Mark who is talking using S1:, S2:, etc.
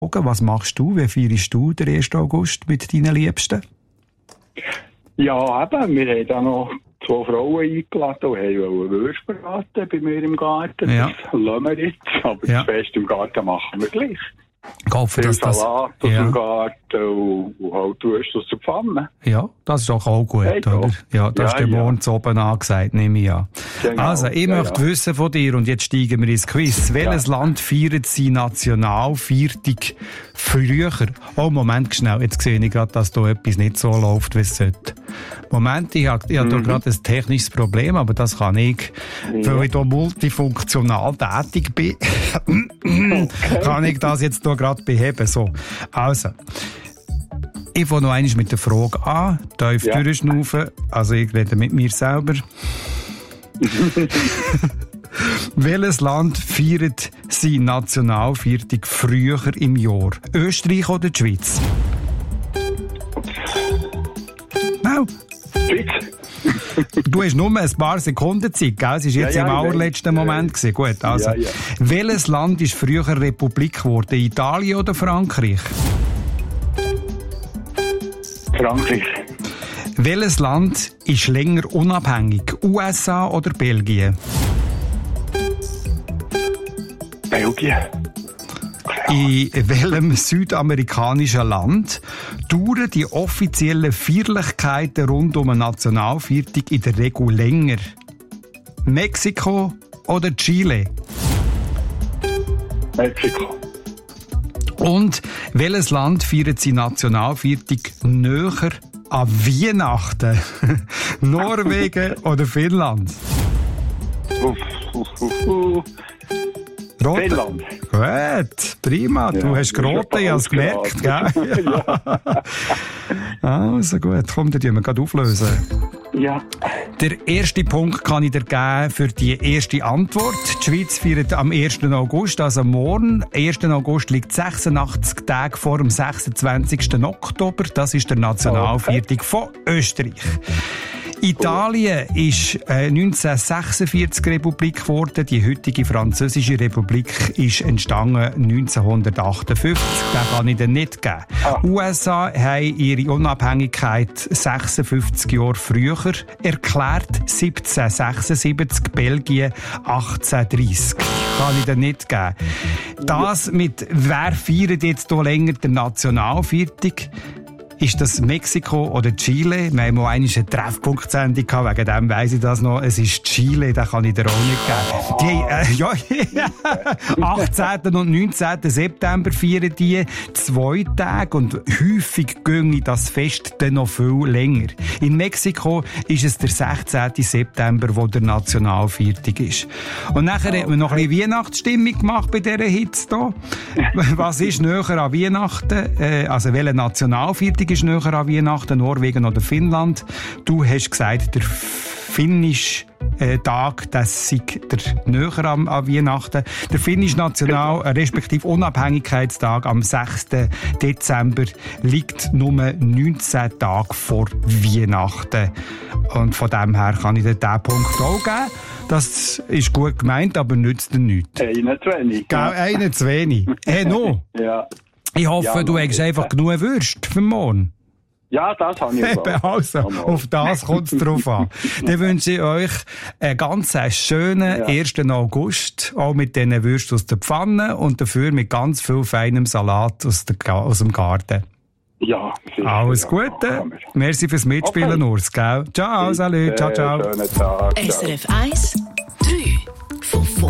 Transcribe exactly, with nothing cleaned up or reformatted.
S1: Was machst du? Wie feierst du den ersten August mit deinen Liebsten?
S2: Ja, eben, wir haben da noch zwei Frauen eingeladen und haben Würste braten bei mir im Garten.
S1: Ja.
S2: Das lassen wir jetzt, aber
S1: Ja.
S2: das Fest im Garten machen wir gleich.
S1: Ich hoffe,
S2: Viel
S1: dass das...
S2: Salat aus
S1: Ja.
S2: dem Garten und, und halt Würste aus der Pfanne.
S1: Ja, das ist doch auch gut,
S2: Hey,
S1: oder?
S2: doch.
S1: Ja, das
S2: Ja,
S1: ist der
S2: ja.
S1: Mond oben angesagt, nehme ich an.
S2: Genau.
S1: Also, ich
S2: Ja,
S1: möchte
S2: ja.
S1: wissen von dir, und jetzt steigen wir ins Quiz. Welches Land feiert seine Nationalviertig früher? Oh, Moment, schnell. Jetzt sehe ich gerade, dass da etwas nicht so läuft, wie es sollte. Moment, ich habe, ich habe
S2: Mhm.
S1: da gerade ein technisches Problem, aber das kann ich,
S2: Ja.
S1: weil ich da multifunktional tätig bin, kann ich das jetzt da gerade beheben. So, also. Ich fange noch einmal mit der Frage an. Tief
S2: Ja.
S1: durchschnaufen. Also ich rede mit mir selber. Welches Land feiert seine Nationalviertig früher im Jahr? Österreich oder die Schweiz? No.
S2: Schweiz.
S1: Du hast nur ein paar Sekunden Zeit, gell? Es war jetzt
S2: Ja, ja,
S1: im
S2: ich
S1: allerletzten
S2: weiß.
S1: Moment. gewesen. Gut, also.
S2: Ja, ja.
S1: Welches Land ist früher Republik geworden? Italien oder Frankreich?
S2: Frankreich.
S1: Welches Land ist länger unabhängig? U S A oder Belgien?
S2: Belgien.
S1: In welchem südamerikanischen Land dauern die offiziellen Feierlichkeiten rund um eine Nationalviertig in der Regel länger? Mexiko oder Chile?
S2: Mexiko.
S1: Und welches Land feiert seine Nationalviertig näher an Weihnachten? Norwegen oder Finnland?
S2: Uff, uff, uff, uff.
S1: Rot.
S2: Finnland.
S1: Gut, prima. Du
S2: Ja,
S1: hast
S2: das ist
S1: geraten, ich habe es gemerkt. Gell?
S2: Ja.
S1: Also gut, komm, dann tun wir gerade auflösen.
S2: Ja.
S1: Der erste Punkt kann ich dir geben für die erste Antwort. Die Schweiz feiert am ersten August, also morgen. ersten August liegt sechsundachtzig Tage vor dem sechsundzwanzigsten Oktober. Das ist der Nationalviertig von Österreich. Italien ist äh, neunzehnhundertsechsundvierzig Republik geworden. Die heutige französische Republik ist entstanden neunzehnhundertachtundfünfzig. Den kann ich dir nicht geben.
S2: Ah.
S1: U S A haben ihre Unabhängigkeit sechsundfünfzig Jahre früher erklärt. siebzehnhundertsechsundsiebzig. Belgien achtzehnhundertdreissig. Kann ich dir nicht geben. Das mit wer feiert jetzt hier länger der Nationalviertig? Ist das Mexiko oder Chile? Wir haben mal einmal eine Treffpunktsendung gehabt, wegen dem weiss ich das noch. Es ist Chile, den kann ich dir auch nicht geben. Die, äh, ja, achtzehnten und neunzehnten September feiern die zwei Tage und häufig ginge das Fest dann noch viel länger. In Mexiko ist es der sechzehnten September, wo der Nationalviertig ist. Und nachher hat man noch ein bisschen Weihnachtsstimmung gemacht bei dieser Hitze hier. Was ist näher an Weihnachten? Äh, also welcher Nationalviertig ist näher an Weihnachten, Norwegen oder Finnland? Du hast gesagt, der finnische äh, Tag, das sei der näher an, an Weihnachten. Der finnische National-, äh, respektive Unabhängigkeitstag am sechsten Dezember liegt nur neunzehn Tage vor Weihnachten. Und von dem her kann ich dir diesen Punkt auch geben. Das ist gut gemeint, aber nützt dir nichts.
S2: Einen zu wenig.
S1: Gell, einen zu wenig. Hey, no.
S2: Ja.
S1: Ich hoffe,
S2: Ja,
S1: du
S2: noch
S1: hast
S2: bitte.
S1: einfach genug Würste für morgen.
S2: Ja, das habe ich
S1: Eben, also, auf das kommt es drauf an. Dann wünsche ich euch einen ganz schönen
S2: Ja.
S1: ersten August, auch mit diesen Würsten aus der Pfanne und dafür mit ganz viel feinem Salat aus, der, Ga- aus dem Garten.
S2: Ja, sicher,
S1: Alles
S2: ja,
S1: Gute.
S2: machen wir.
S1: Merci fürs Mitspielen,
S2: Okay.
S1: Urs, gell? Ciao, salut, ciao, ciao.
S2: Schönen Tag.
S3: S R F eins